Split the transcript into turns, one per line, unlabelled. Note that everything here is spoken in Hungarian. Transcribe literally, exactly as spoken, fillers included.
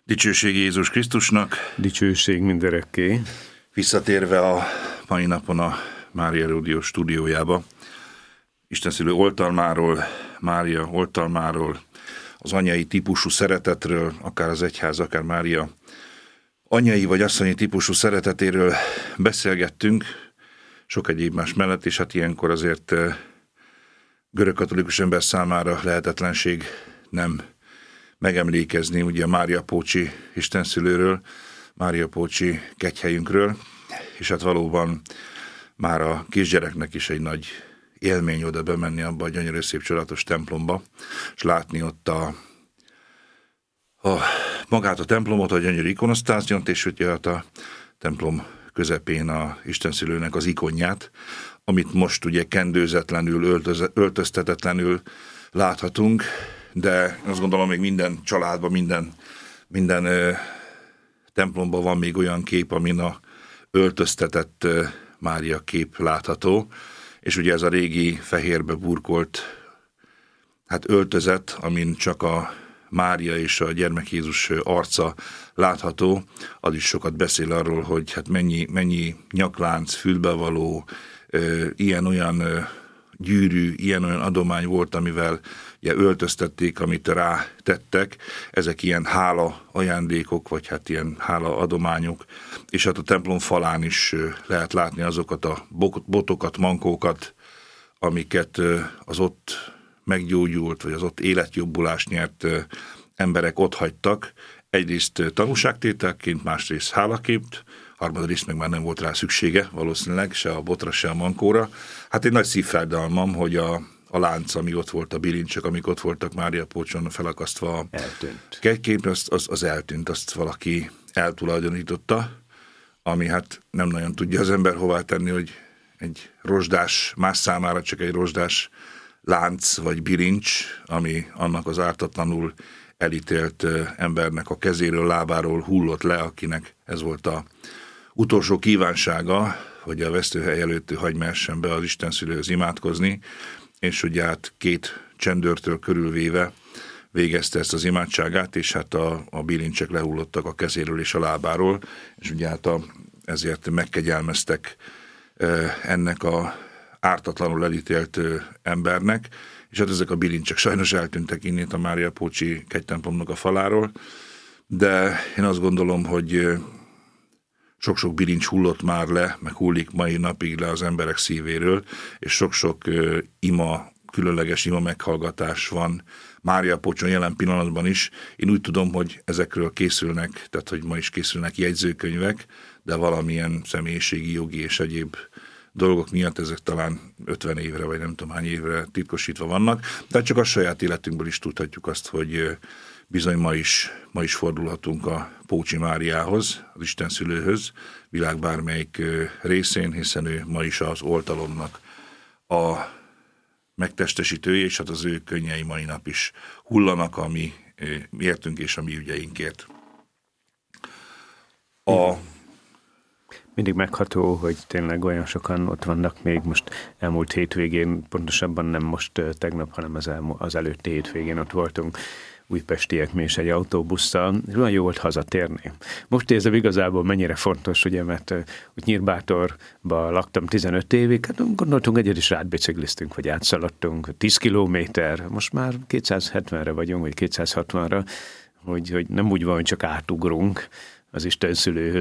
Dicsőség Jézus Krisztusnak.
Dicsőség mindörökké.
Visszatérve a mai napon a Mária Ródió stúdiójába, Istenszülő oltalmáról, Mária oltalmáról, az anyai típusú szeretetről, akár az egyház, akár Mária anyai vagy asszonyi típusú szeretetéről beszélgettünk, sok egyéb más mellett, és hát ilyenkor azért görögkatolikus ember számára lehetetlenség nem megemlékezni ugye a Mária Pócsi istenszülőről, Mária Pócsi kegyhelyünkről, és hát valóban már a kisgyereknek is egy nagy élmény oda bemenni abba a gyönyörű szép csodálatos templomba, és látni ott a, a magát a templomot, a gyönyörű ikonosztáziont, és ugye hát a templom közepén a istenszülőnek az ikonját, amit most ugye kendőzetlenül, öltöz, öltöztetetlenül láthatunk, de azt gondolom, még minden családban, minden, minden ö, templomban van még olyan kép, amin a öltöztetett ö, Mária kép látható, és ugye ez a régi fehérbe burkolt hát öltözet, amin csak a Mária és a gyermek Jézus arca látható, az is sokat beszél arról, hogy hát mennyi, mennyi nyaklánc, fülbevaló, ö, ilyen-olyan ö, gyűrű, ilyen-olyan adomány volt, amivel ugye öltöztették, amit rátettek. Ezek ilyen hála ajándékok, vagy hát ilyen hála adományok, és hát a templom falán is lehet látni azokat a botokat, mankókat, amiket az ott meggyógyult, vagy az ott életjobbulást nyert emberek ott hagytak. Egyrészt tanúságtételként, másrészt hálaképt, harmadrészt meg már nem volt rá szüksége, valószínűleg, se a botra, se a mankóra. Hát egy nagy szívfájdalmam, hogy a, a lánc, ami ott volt, a bilincsek, amik ott voltak Mária Pócson felakasztva,
eltűnt.
Kegyként, az, az, az eltűnt, azt valaki eltulajdonította, ami hát nem nagyon tudja az ember hová tenni, hogy egy rozsdás, más számára csak egy rozsdás lánc vagy bilincs, ami annak az ártatlanul elítélt embernek a kezéről, lábáról hullott le, akinek ez volt a utolsó kívánsága, hogy a vesztőhely előtt hagy mehessen be az istenszülőhöz imádkozni, és ugye hát két csendőrtől körülvéve végezte ezt az imádságát, és hát a, a bilincsek lehullottak a kezéről és a lábáról, és ugye hát a, ezért megkegyelmeztek ennek a ártatlanul elítélt embernek, és hát ezek a bilincsek sajnos eltűntek innét a Mária Pócsi kegytemplomnak a faláról, de én azt gondolom, hogy sok-sok bilincs hullott már le, meg hullik mai napig le az emberek szívéről, és sok-sok ima, különleges ima meghallgatás van Mária Pócson jelen pillanatban is. Én úgy tudom, hogy ezekről készülnek, tehát hogy ma is készülnek jegyzőkönyvek, de valamilyen személyiségi, jogi és egyéb dolgok miatt ezek talán ötven évre, vagy nem tudom hány évre titkosítva vannak, de csak a saját életünkből is tudhatjuk azt, hogy bizony ma is, ma is fordulhatunk a Pócsi Máriához, az istenszülőhöz, világ bármelyik részén, hiszen ő ma is az oltalomnak a megtestesítője, és hát az ő könnyei mai nap is hullanak a mi értünk és a mi ügyeinkért. A
Mindig megható, hogy tényleg olyan sokan ott vannak még most elmúlt hétvégén, pontosabban nem most tegnap, hanem az, elmú, az előtti hétvégén ott voltunk újpestiek mi is egy autóbusszal, és olyan jó volt hazatérni. Most érzem igazából mennyire fontos, ugye, mert úgy Nyírbátorban laktam tizenöt évig, hát gondoltunk egyet is átbicikliztünk, vagy átszaladtunk, tíz kilométer, most már kétszázhetvenre vagyunk, vagy kétszázhatvanra, hogy, hogy nem úgy van, hogy csak átugrunk az Isten szülőhöz,